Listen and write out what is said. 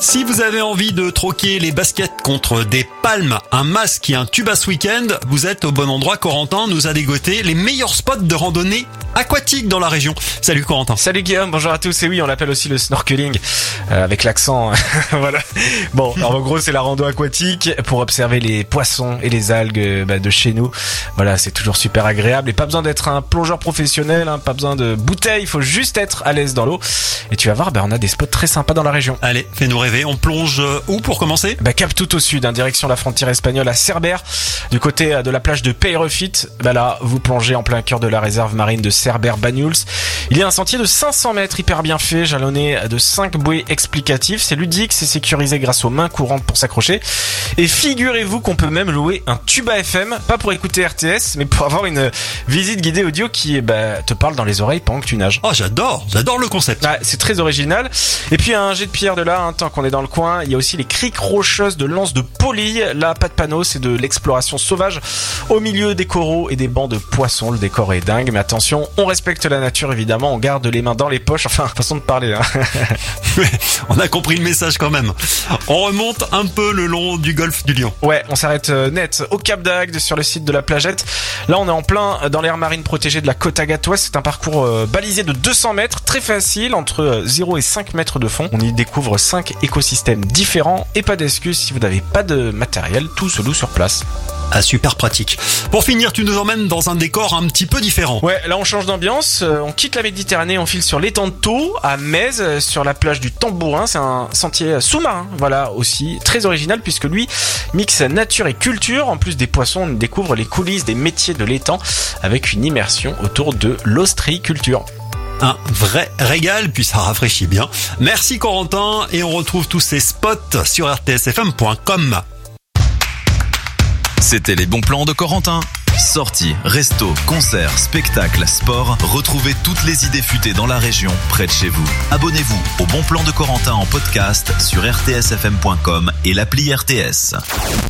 Si vous avez envie de troquer les baskets contre des palmes, un masque et un tuba ce week-end, vous êtes au bon endroit. Corentin nous a dégoté les meilleurs spots de randonnée aquatique dans la région. Salut Corentin. Salut Guillaume, bonjour à tous. Et oui, on l'appelle aussi le snorkeling, avec l'accent. Voilà. Bon, alors en gros, c'est la rando aquatique pour observer les poissons et les algues de chez nous. Voilà, c'est toujours super agréable et pas besoin d'être un plongeur professionnel, pas besoin de bouteille, il faut juste être à l'aise dans l'eau. Et tu vas voir, on a des spots très sympas dans la région. Allez, fais-nous rêver. On plonge où pour commencer ? Cap tout au sud, direction la frontière espagnole à Cerbère, du côté de la plage de Peyrefit. Là, vous plongez en plein cœur de la réserve marine de Cerbère-Banyuls. Il y a un sentier de 500 mètres hyper bien fait, jalonné de 5 bouées explicatives. C'est ludique, c'est sécurisé grâce aux mains courantes pour s'accrocher. Et figurez-vous qu'on peut même louer un tuba FM, pas pour écouter RTS, mais pour avoir une visite guidée audio qui te parle dans les oreilles pendant que tu nages. Oh, j'adore le concept. C'est très original. Et puis un jet de pierre de là, tant qu'on est dans le coin, il y a aussi les criques rocheuses de l'anse de Poly. Là, pas de panneau, c'est de l'exploration sauvage au milieu des coraux et des bancs de poissons. Le décor est dingue, mais attention, on respecte la nature évidemment, on garde les mains dans les poches, enfin, façon de parler. On a compris le message quand même. On remonte un peu le long du golfe du Lion. Ouais, on s'arrête net au Cap d'Agde sur le site de la Plagette. Là, on est en plein dans l'aire marine protégée de la Côte Agatoise. C'est un parcours balisé de 200 mètres, très facile, entre 0 et 5 mètres de fond. On y découvre 5 écosystèmes différents et pas d'excuses si vous n'avez pas de matériel, tout se loue sur place. Ah, super pratique. Pour finir, tu nous emmènes dans un décor un petit peu différent. Ouais, là on change d'ambiance, on quitte la Méditerranée, on file sur l'étang de Thau, à Metz, sur la plage du Tambourin. C'est un sentier sous-marin, voilà, aussi très original puisque lui mixe nature et culture. En plus des poissons, on découvre les coulisses des métiers de l'étang avec une immersion autour de l'ostréiculture. Un vrai régal, puis ça rafraîchit bien. Merci Corentin, et on retrouve tous ces spots sur rtsfm.com. C'était les bons plans de Corentin. Sorties, restos, concerts, spectacles, sport. Retrouvez toutes les idées futées dans la région, près de chez vous. Abonnez-vous au bon plan de Corentin en podcast sur rtsfm.com et l'appli RTS.